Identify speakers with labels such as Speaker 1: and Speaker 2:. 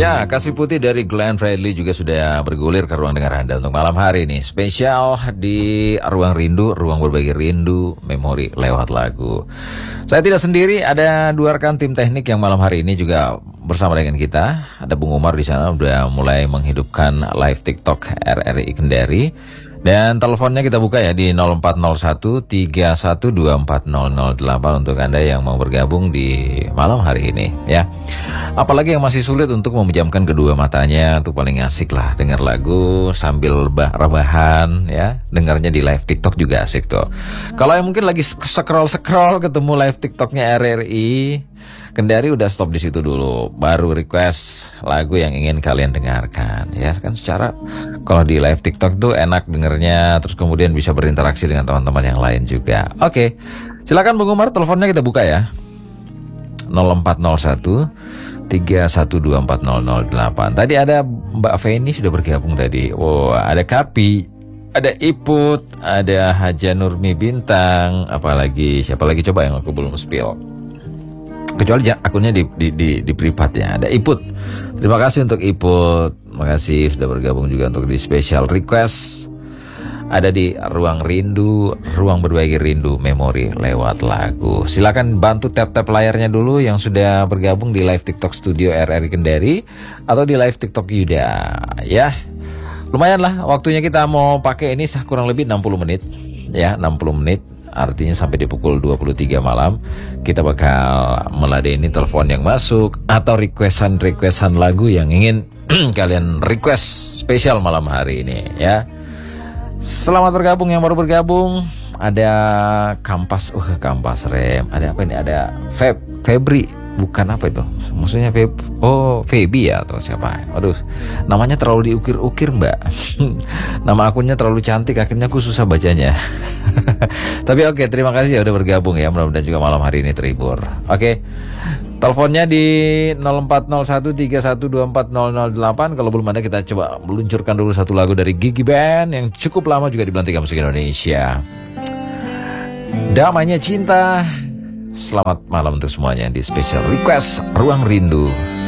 Speaker 1: Ya, Kasih Putih dari Glenn Fredly juga sudah bergulir ke ruang dengar Anda untuk malam hari ini. Spesial di Ruang Rindu, ruang berbagi rindu, memori lewat lagu. Saya tidak sendiri, ada dua rekan tim teknik yang malam hari ini juga bersama dengan kita. Ada Bung Umar di sana udah mulai menghidupkan live TikTok RRI Kendari. Dan teleponnya kita buka ya di 0401 3124008 untuk Anda yang mau bergabung di malam hari ini ya. Apalagi yang masih sulit untuk memejamkan kedua matanya, tuh paling asik lah dengar lagu sambil rebahan ya. Dengarnya di live TikTok juga asik tuh. Kalau yang mungkin lagi scroll ketemu live TikToknya RRI Kendari, udah stop di situ dulu, baru request lagu yang ingin kalian dengarkan ya kan. Secara kalau di live TikTok tuh enak dengernya, terus kemudian bisa berinteraksi dengan teman-teman yang lain juga. Oke, silakan Bung Umar, teleponnya kita buka ya 0401 3124008. Tadi ada Mbak Feni sudah bergabung tadi. Oh, ada Kapi, ada Iput, ada Haja Nurmi Bintang, apalagi siapa lagi coba yang aku belum spill. Kecuali akunnya di privat ya. Ada Iput. Terima kasih untuk Iput. Makasih sudah bergabung juga untuk di special request. Ada di Ruang Rindu, ruang berbagi rindu, memori lewat lagu. Silakan bantu tap-tap layarnya dulu yang sudah bergabung di live TikTok Studio RRI Kendari atau di live TikTok Yuda ya. Lumayan lah waktunya, kita mau pakai ini kurang lebih 60 menit ya, 60 menit. Artinya sampai di pukul 23 malam kita bakal meladeni telepon yang masuk atau requestan lagu yang ingin kalian request spesial malam hari ini ya. Selamat bergabung yang baru bergabung. Ada Kampas, Kampas Rem. Ada apa ini? Ada Febri. Bukan apa itu? Maksudnya Feby ya atau siapa? Aduh, namanya terlalu diukir-ukir Mbak. Nama akunnya terlalu cantik, akhirnya aku susah bacanya. Tapi oke, terima kasih ya udah bergabung ya. Mudah-mudahan juga malam hari ini terhibur. Oke, teleponnya di 040131240008. Kalau belum ada, kita coba meluncurkan dulu satu lagu dari Gigi Band yang cukup lama juga di Belantika Musik Indonesia. Damainya Cinta. Selamat malam untuk semuanya di special request Ruang Rindu.